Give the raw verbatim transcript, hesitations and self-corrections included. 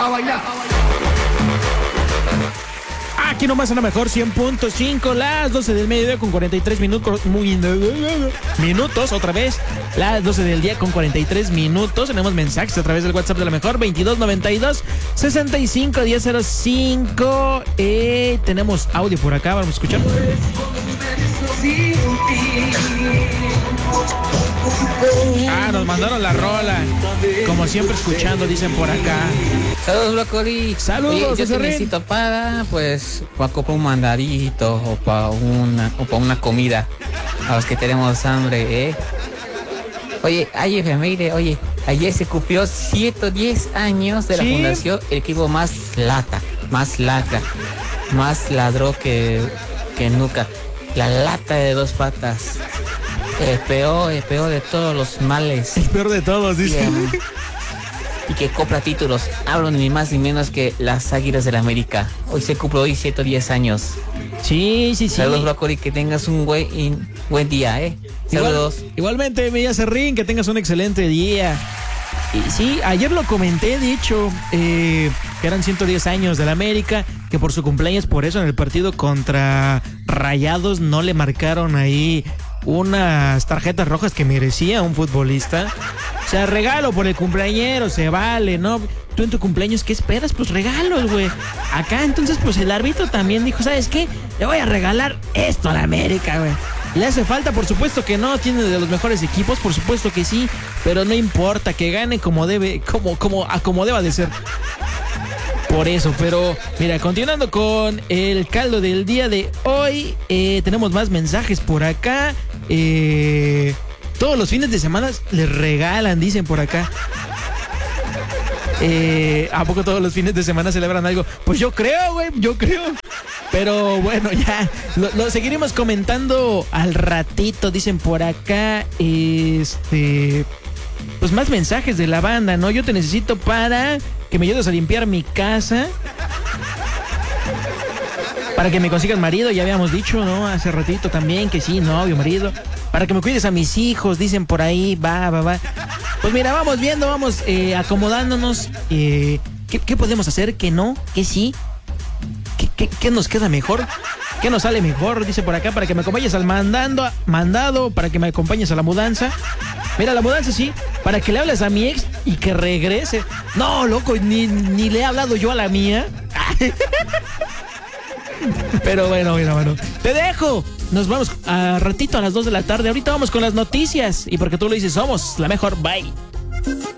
a bailar. Aquí nomás a la mejor cien punto cinco, las doce del mediodía con cuarenta y tres minutos. Muy minutos, otra vez. Las doce del día con cuarenta y tres minutos. Tenemos mensajes a través del WhatsApp de la mejor, veintidós noventa y dos sesenta y cinco diez cero cinco. Eh, tenemos audio por acá, vamos a escuchar. Ah, nos mandaron la rola. Como siempre escuchando, dicen por acá. Saludos, Brócoli. Saludos, Oye, yo te César. necesito para, pues, para comprar un mandarito o para una, o para una comida a los que tenemos hambre, ¿eh? Oye, ay, efeméride, oye, ayer se cumplió ciento diez años de la ¿Sí? fundación, el equipo más lata, más lata, más ladró que, que nunca. La lata de dos patas. El peor, el peor de todos los males. El peor de todos, dice. Y, um, y que compra títulos. Hablo ni más ni menos que las Águilas del América. Hoy se cumple hoy ciento diez años. Sí, sí, sí. Saludos, Brócoli, que tengas un buen, buen día, ¿eh? Saludos. Igual, igualmente, Milla Serrín, que tengas un excelente día. Y sí, ayer lo comenté, de hecho, eh, que eran ciento diez años del América, que por su cumpleaños, por eso en el partido contra Rayados no le marcaron ahí unas tarjetas rojas que merecía un futbolista. O sea, regalo por el cumpleañero, se vale, ¿no? Tú en tu cumpleaños, ¿qué esperas? Pues regalos, güey. Acá, entonces, pues el árbitro también dijo, ¿sabes qué? Le voy a regalar esto a la América, güey. ¿Le hace falta? Por supuesto que no. Tiene de los mejores equipos, por supuesto que sí. Pero no importa, que gane como debe, como, como, a como deba de ser. Por eso, pero mira, continuando con el caldo del día de hoy, eh, tenemos más mensajes por acá. Eh, todos los fines de semana les regalan, dicen por acá. Eh, ¿A poco todos los fines de semana celebran algo? Pues yo creo, güey, yo creo. Pero bueno, ya lo, lo seguiremos comentando al ratito, dicen por acá. Este, pues más mensajes de la banda, ¿no? Yo te necesito para que me ayudes a limpiar mi casa, para que me consigas marido, ya habíamos dicho, ¿no? Hace ratito también que sí, novio, marido. Para que me cuides a mis hijos, dicen por ahí, va, va, va. Pues mira, vamos viendo, vamos eh, acomodándonos. Eh, ¿qué, ¿Qué podemos hacer? ¿Qué no? ¿Qué sí? ¿Qué, qué, ¿Qué nos queda mejor? ¿Qué nos sale mejor? Dice por acá, para que me acompañes al mandando, mandado, para que me acompañes a la mudanza. Mira, la mudanza sí, para que le hables a mi ex y que regrese. No, loco, ni, ni le he hablado yo a la mía. Pero bueno, bueno, bueno. Te dejo. Nos vamos a ratito a las dos de la tarde. Ahorita vamos con las noticias. Y porque tú lo dices, somos la mejor. Bye.